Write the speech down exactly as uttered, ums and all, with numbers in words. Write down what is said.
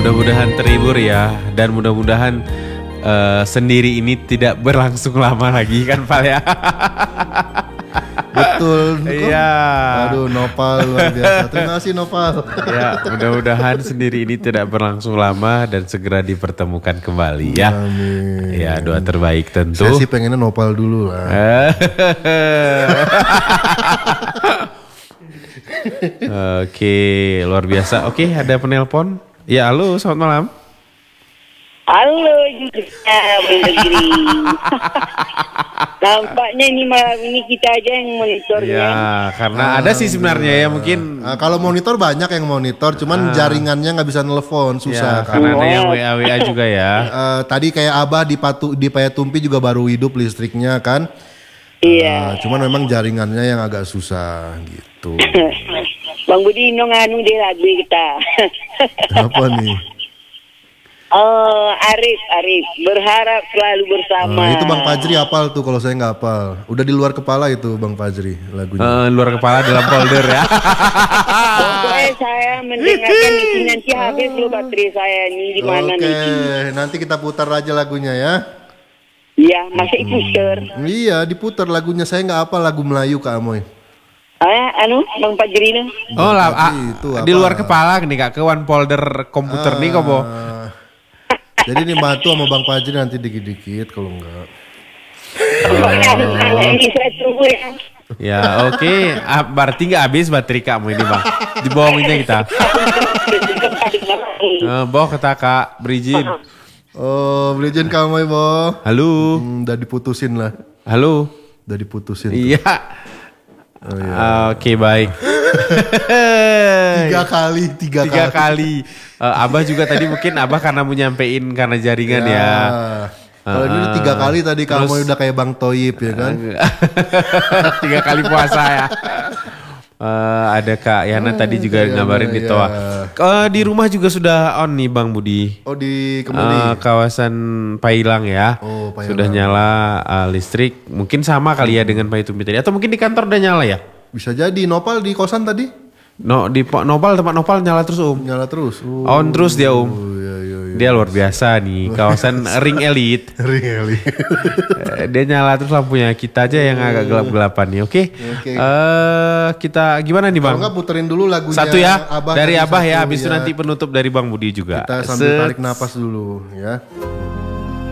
mudah-mudahan terhibur ya. Dan mudah-mudahan uh, sendiri ini tidak berlangsung lama lagi kan Pal ya. Betul. Iya. Aduh Nopal luar biasa. Terima kasih Nopal. Ya, mudah-mudahan sendiri ini tidak berlangsung lama dan segera dipertemukan kembali ya. Amin. Ya, doa terbaik tentu. Saya sih pengennya Nopal dulu lah. Oke, luar biasa. Oke, ada penelpon. Ya, halo, selamat malam. Halo juga Bang Negeri. Nampaknya ini malam ini kita aja yang monitornya. Ya, karena ada sih sebenarnya ya mungkin. Nah, kalau monitor banyak yang monitor, cuman ah. jaringannya nggak bisa nelfon, susah. Ya, karena ada yang W A W A juga ya. Uh, tadi kayak Abah di Patu di Payatumpi juga baru hidup listriknya kan. Iya. Uh, cuman memang jaringannya yang agak susah gitu. Bang Budi nong anu deh lagu kita. Apa nih? Oh, Arif, Arif berharap selalu bersama. Uh, itu Bang Fajri hafal tuh, kalau saya nggak hafal. Udah di luar kepala itu Bang Fajri lagunya. Uh, luar kepala dalam folder ya. Pokoknya saya mendengarkan itu nanti habis lo baterai saya ini di mana Oke, nih? nanti kita putar aja lagunya ya. Iya, masih putar. Hmm, iya, diputar lagunya. Saya nggak hafal lagu Melayu Kak Amoy. Ah, anu Bang Fajri nih. Oh lah, ah, itu di luar kepala nih Kak, ke one folder komputer ah. nih kok, Bo. Jadi ini bantu sama Bang Fajri nanti dikit-dikit kalau enggak. Oh. Ya oke, okay. ah, berarti nggak habis baterai kamu ini Bang. Dibohonginnya kita. uh, Bo kata Kak berizin. Oh berizin kamu Bo. Halo. Hmm, udah diputusin lah. Halo. Udah diputusin. Iya. Oh, iya. uh, Oke okay, baik. tiga kali, tiga, tiga kali. kali. Uh, Abah juga tadi mungkin Abah karena mau nyampein karena jaringan ya. ya. Kalau uh, ini tiga kali tadi terus, kamu udah kayak Bang Toyib ya kan? Tiga kali puasa ya. Uh, ada Kak Yana uh, tadi juga ngabarin ya, di Toa. Uh, di rumah juga sudah on nih Bang Budi. Oh di kemana? Uh, kawasan Pailang ya. Oh, Pailang. Sudah nyala uh, listrik. Mungkin sama kali ya dengan Payatumpi tadi. Atau mungkin di kantor udah nyala ya? Bisa jadi. Nopal di kosan tadi? No di Nopal, tempat Nopal nyala terus Om. Nyala terus. Oh, on terus dia Om. Oh, iya, iya, iya. Dia luar biasa nih, kawasan Ring Elite. Ring Elite. Dia nyala terus lampunya. Kita aja yang agak gelap-gelapan nih. Oke. Okay? Okay. Uh, kita gimana nih Bang? Kalau enggak puterin dulu lagunya. Satu ya. Abah dari Abah satu, ya. Habis ya. itu nanti penutup dari Bang Budi juga. Kita sambil Se tarik napas dulu ya.